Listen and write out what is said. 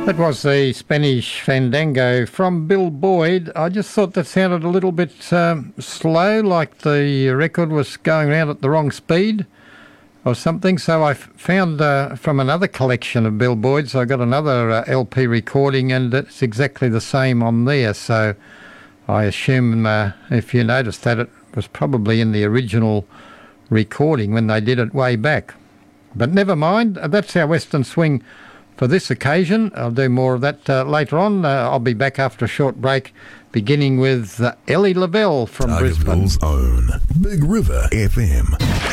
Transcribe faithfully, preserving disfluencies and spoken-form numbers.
That was the Spanish Fandango from Bill Boyd. I just thought that sounded a little bit um, slow, like the record was going around at the wrong speed or something. So I f- found uh, from another collection of Bill Boyd's, I got another uh, L P recording, and it's exactly the same on there. So I assume uh, if you noticed that, it was probably in the original recording when they did it way back. But never mind, that's our Western Swing for this occasion. I'll do more of that uh, later on. Uh, I'll be back after a short break, beginning with uh, Ellie Lavelle from Brisbane. Targetville's own Big River F M.